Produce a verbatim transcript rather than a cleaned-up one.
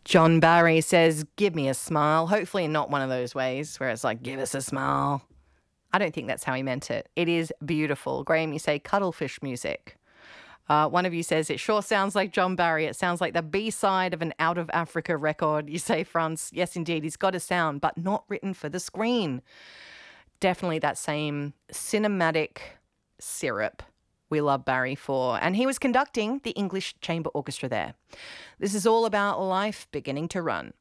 John Barry says, give me a smile. Hopefully not one of those ways where it's like, give us a smile. I don't think that's how he meant it. It is beautiful. Graham, you say cuttlefish music. Uh, one of you says, it sure sounds like John Barry. It sounds like the B-side of an Out of Africa record. You say, Franz, yes, indeed, he's got a sound, but not written for the screen. Definitely that same cinematic syrup we love Barry for. And he was conducting the English Chamber Orchestra there. This is all about life beginning to run.